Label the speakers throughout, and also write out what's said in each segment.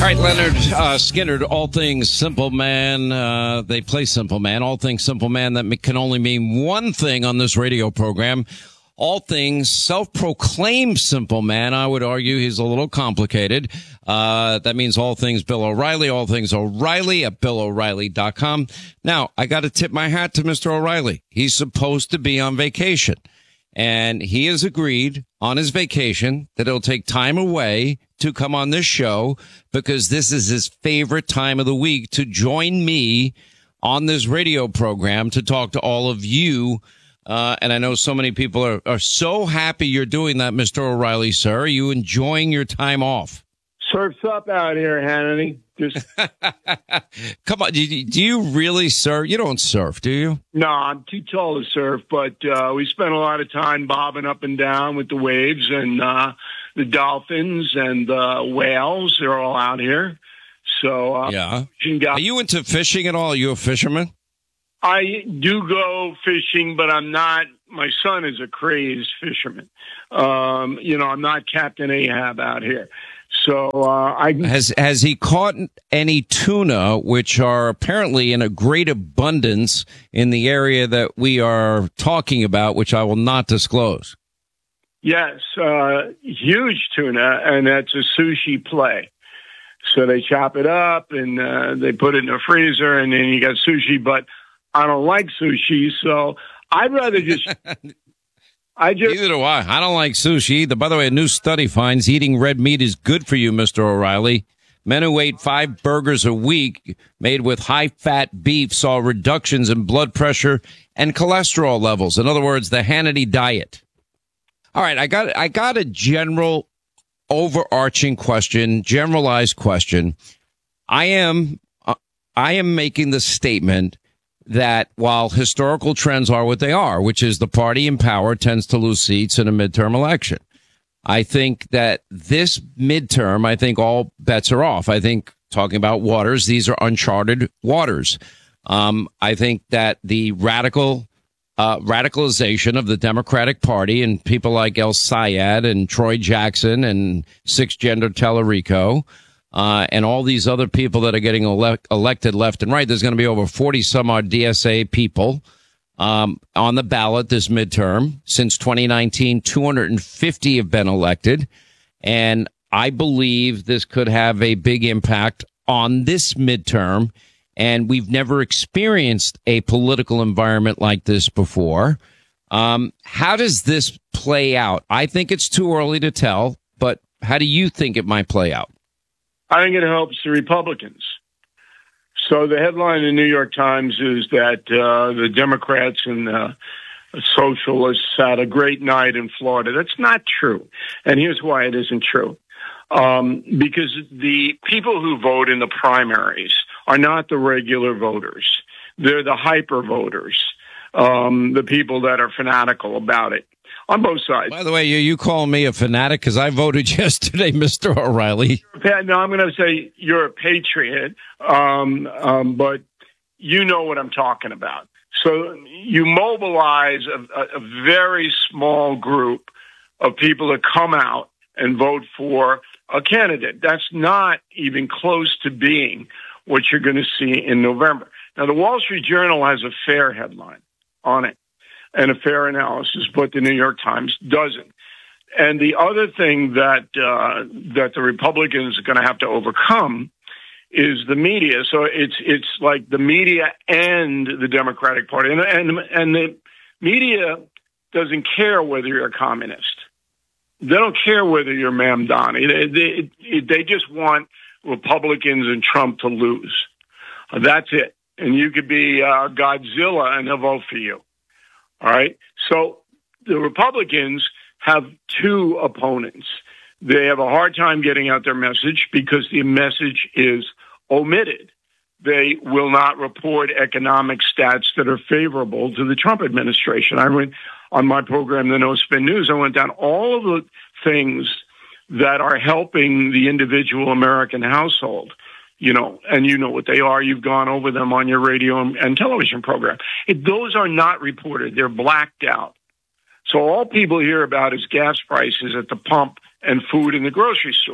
Speaker 1: All right, Leonard Skinner, All Things Simple Man. They play Simple Man. All Things Simple Man, that can only mean one thing on this radio program. All Things Self-Proclaimed Simple Man. I would argue he's a little complicated. That means All Things Bill O'Reilly, All Things O'Reilly at BillO'Reilly.com. Now, I got to tip my hat to Mr. O'Reilly. He's supposed to be on vacation. And he has agreed on his vacation that he'll take time away to come on this show because this is his favorite time of the week to join me on this radio program to talk to all of you. And I know so many people are so happy you're doing that, Mr. O'Reilly, sir. Are you enjoying your time off?
Speaker 2: Surf's up out here, Hannity. Just
Speaker 1: come on. Do you really surf? You don't surf, do you?
Speaker 2: No, I'm too tall to surf, but we spent a lot of time bobbing up and down with the waves and the dolphins and the whales. They're all out here. So
Speaker 1: yeah. Are you into fishing at all? Are you a fisherman?
Speaker 2: I do go fishing, but I'm not. My son is a crazed fisherman. I'm not Captain Ahab out here. So
Speaker 1: has he caught any tuna, which are apparently in a great abundance in the area that we are talking about, which I will not disclose?
Speaker 2: Yes, huge tuna, and that's a sushi play. So they chop it up and they put it in a freezer, and then you got sushi. But I don't like sushi, so I'd rather just.
Speaker 1: Neither do I. I don't like sushi either. By the way, a new study finds eating red meat is good for you, Mr. O'Reilly. Men who ate 5 burgers a week made with high-fat beef saw reductions in blood pressure and cholesterol levels. In other words, the Hannity diet. All right, I got a general overarching question, generalized question. I am making the statement that while historical trends are what they are, which is the party in power tends to lose seats in a midterm election, I think that this midterm, I think all bets are off. I think, talking about waters, these are uncharted waters. I think that the radicalization of the Democratic Party and people like El Sayed and Troy Jackson and Six Gender Tellerico, and all these other people that are getting elected left and right. There's going to be over 40 some odd DSA people on the ballot this midterm. Since 2019, 250 have been elected. And I believe this could have a big impact on this midterm. And we've never experienced a political environment like this before. How does this play out? I think it's too early to tell, but how do you think it might play out?
Speaker 2: I think it helps the Republicans. So the headline in the New York Times is that the Democrats and the socialists had a great night in Florida. That's not true. And here's why it isn't true. Because the people who vote in the primaries are not the regular voters. They're the hyper voters, the people that are fanatical about it. On both sides.
Speaker 1: By the way, you call me a fanatic because I voted yesterday, Mr. O'Reilly.
Speaker 2: No, I'm going to say you're a patriot, but you know what I'm talking about. So you mobilize a very small group of people to come out and vote for a candidate. That's not even close to being what you're going to see in November. Now, the Wall Street Journal has a fair headline on it and a fair analysis, but the New York Times doesn't. And the other thing that the Republicans are going to have to overcome is the media. So it's like the media and the Democratic Party, and the media doesn't care whether you're a communist. They don't care whether you're Mamdani. They just want Republicans and Trump to lose. That's it. And you could be Godzilla and they'll vote for you. All right. So the Republicans have two opponents. They have a hard time getting out their message because the message is omitted. They will not report economic stats that are favorable to the Trump administration. I went on my program, the No Spin News, I went down all of the things that are helping the individual American household. And you know what they are. You've gone over them on your radio and television program. Those are not reported. They're blacked out. So all people hear about is gas prices at the pump and food in the grocery store.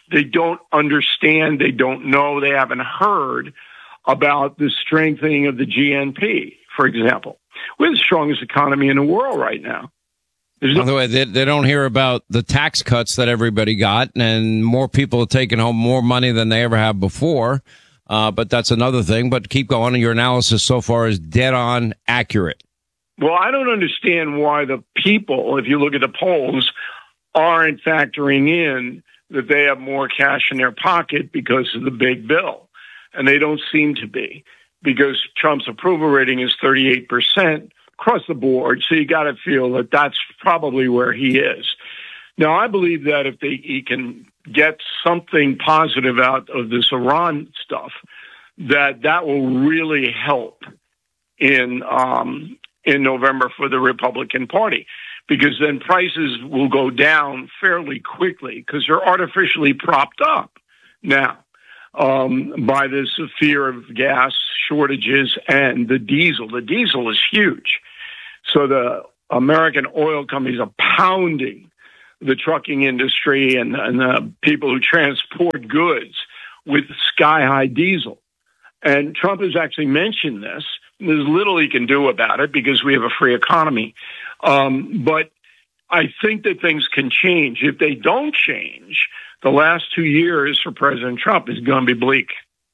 Speaker 2: They don't understand. They don't know. They haven't heard about the strengthening of the GNP, for example. We're the strongest economy in the world right now.
Speaker 1: By the way, they don't hear about the tax cuts that everybody got, and more people are taking home more money than they ever have before. But that's another thing. But keep going. Your analysis so far is dead on accurate.
Speaker 2: Well, I don't understand why the people, if you look at the polls, aren't factoring in that they have more cash in their pocket because of the big bill. And they don't seem to be, because Trump's approval rating is 38% across the board. So you got to feel that that's probably where he is. Now, I believe that if he can get something positive out of this Iran stuff, that will really help in November for the Republican Party, because then prices will go down fairly quickly because they're artificially propped up now by this fear of gas shortages and the diesel. The diesel is huge. So the American oil companies are pounding the trucking industry and the people who transport goods with sky-high diesel. And Trump has actually mentioned this. There's little he can do about it because we have a free economy. But I think that things can change. If they don't change, the last 2 years for President Trump is going to be bleak.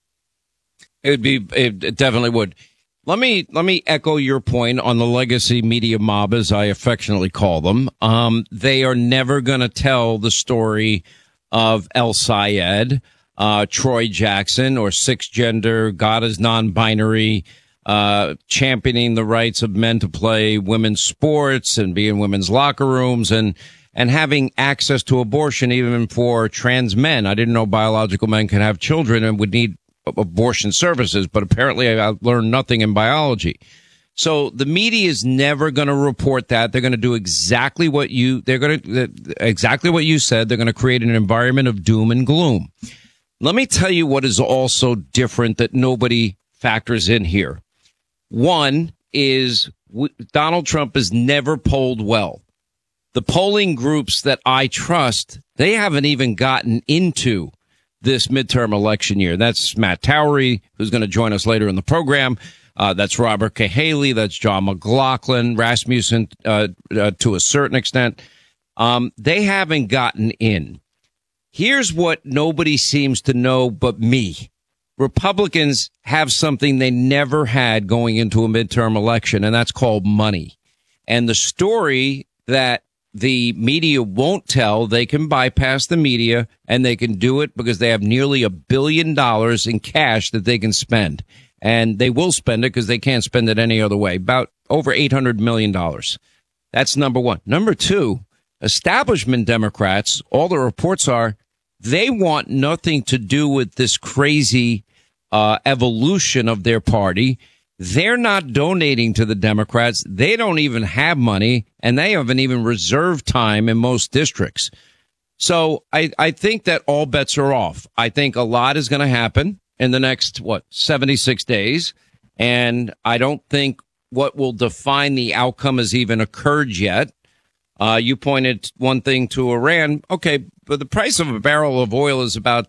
Speaker 1: It definitely would. Let me echo your point on the legacy media mob, as I affectionately call them. They are never going to tell the story of El Sayed, Troy Jackson, or six gender, God is non-binary, championing the rights of men to play women's sports and be in women's locker rooms and having access to abortion even for trans men. I didn't know biological men can have children and would need abortion services, but apparently I learned nothing in biology. So the media is never going to report that. They're going to do exactly what you said. They're going to create an environment of doom and gloom. Let me tell you what is also different that nobody factors in here. One is Donald Trump has never polled well. The polling groups that I trust, they haven't even gotten into this midterm election year. That's Matt Towery, who's going to join us later in the program. That's Robert Cahaly. That's John McLaughlin, Rasmussen, to a certain extent. They haven't gotten in. Here's what nobody seems to know but me. Republicans have something they never had going into a midterm election, and that's called money. And the story that the media won't tell, they can bypass the media, and they can do it because they have nearly $1 billion in cash that they can spend. And they will spend it because they can't spend it any other way. About over $800 million. That's number one. Number two, establishment Democrats, all the reports are, they want nothing to do with this crazy evolution of their party. They're not donating to the Democrats. They don't even have money, and they haven't even reserved time in most districts. So I think that all bets are off. I think a lot is going to happen in the next, 76 days. And I don't think what will define the outcome has even occurred yet. You pointed one thing to Iran. Okay, but the price of a barrel of oil is about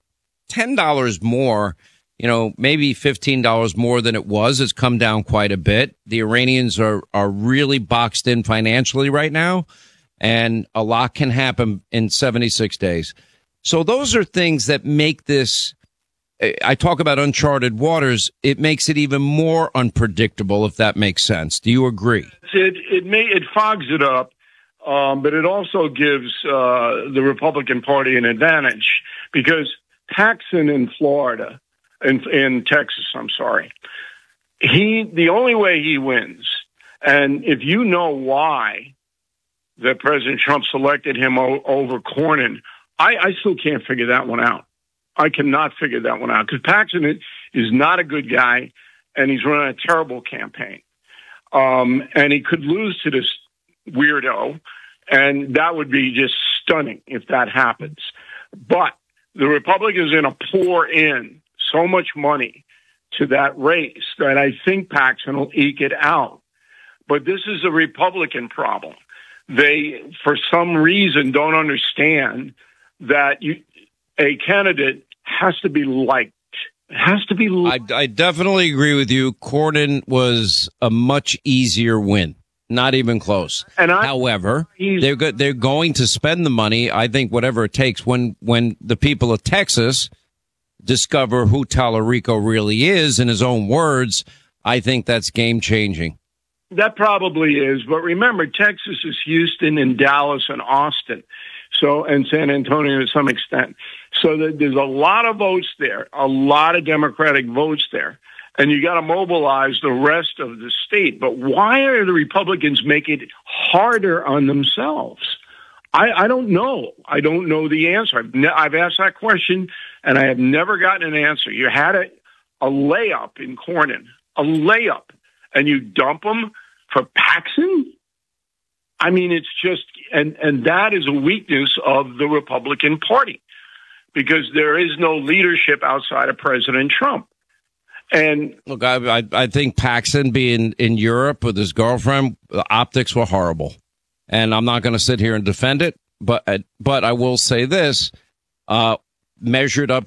Speaker 1: $10 more, maybe $15 more than it was. It's come down quite a bit. The Iranians are really boxed in financially right now, and a lot can happen in 76 days. So those are things that make this, I talk about uncharted waters, it makes it even more unpredictable, if that makes sense. Do you agree?
Speaker 2: It fogs it up. But it also gives the Republican Party an advantage because Paxton in Florida, in Texas, the only way he wins, and if you know why that President Trump selected him over Cornyn, I still can't figure that one out. I cannot figure that one out because Paxton is not a good guy, and he's running a terrible campaign. And he could lose to this weirdo, and that would be just stunning if that happens. But the Republicans are going to pour in so much money to that race that I think Paxton will eke it out. But this is a Republican problem. They, for some reason, don't understand that a candidate has to be liked. It has to be liked.
Speaker 1: I definitely agree with you. Cornyn was a much easier win. Not even close. However, they're going to spend the money. I think whatever it takes when the people of Texas discover who Tallarico really is, in his own words, I think that's game changing.
Speaker 2: That probably is. But remember, Texas is Houston and Dallas and Austin. So, and San Antonio to some extent. So there's a lot of votes there, a lot of Democratic votes there. And you got to mobilize the rest of the state. But why are the Republicans making it harder on themselves? I don't know. I don't know the answer. I've asked that question, and I have never gotten an answer. You had a layup in Cornyn, a layup, and you dump them for Paxson? I mean, it's just, and that is a weakness of the Republican Party, because there is no leadership outside of President Trump. And
Speaker 1: look, I think Paxson being in Europe with his girlfriend, the optics were horrible. And I'm not going to sit here and defend it, but I will say this, measured up